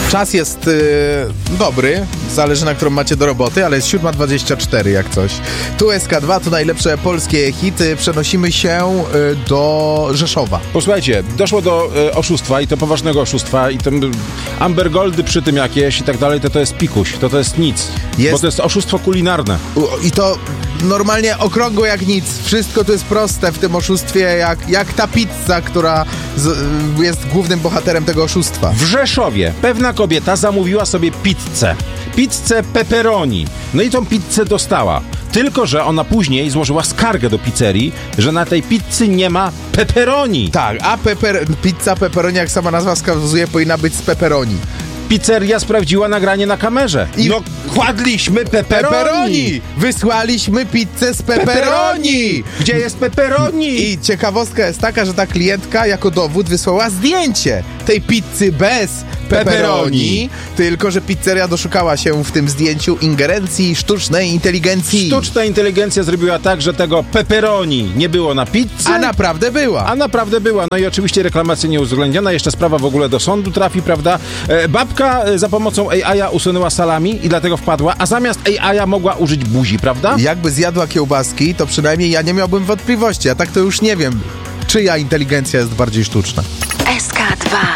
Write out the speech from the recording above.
Czas jest dobry, zależy na którą macie do roboty, ale jest 7:24 jak coś. Tu SK2, to najlepsze polskie hity. Przenosimy się do Rzeszowa. Posłuchajcie, doszło do oszustwa i to poważnego oszustwa i tam Amber Goldy przy tym jakieś i tak dalej, to jest pikuś, to jest nic, bo to jest oszustwo kulinarne. I to normalnie okrągłe jak nic. Wszystko tu jest proste w tym oszustwie, jak ta pizza, która jest głównym bohaterem tego oszustwa. W Rzeszowie pewna kobieta zamówiła sobie pizzę pepperoni. No i tą pizzę dostała. Tylko że ona później złożyła skargę do pizzerii, że na tej pizzy nie ma pepperoni. Tak, a pizza pepperoni, jak sama nazwa wskazuje, powinna być z pepperoni. Pizzeria sprawdziła nagranie na kamerze. No, kładliśmy pepperoni! Wysłaliśmy pizzę z pepperoni! Gdzie jest pepperoni? I ciekawostka jest taka, że ta klientka jako dowód wysłała zdjęcie tej pizzy bez pepperoni, tylko że pizzeria doszukała się w tym zdjęciu ingerencji sztucznej inteligencji. Sztuczna inteligencja zrobiła tak, że tego pepperoni nie było na pizzy. A naprawdę była. No i oczywiście reklamacja nie uwzględniona. Jeszcze sprawa w ogóle do sądu trafi, prawda? Babka za pomocą AI usunęła salami i dlatego wpadła, a zamiast AI mogła użyć buzi, prawda? Jakby zjadła kiełbaski, to przynajmniej ja nie miałbym wątpliwości, a tak to już nie wiem, czyja inteligencja jest bardziej sztuczna.